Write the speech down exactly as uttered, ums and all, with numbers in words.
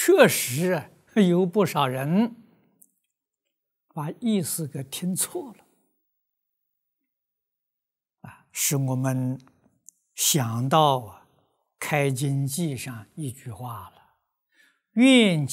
确实有不少人把意思给听错了，啊，使我们想到啊《开经记》上一句话了：愿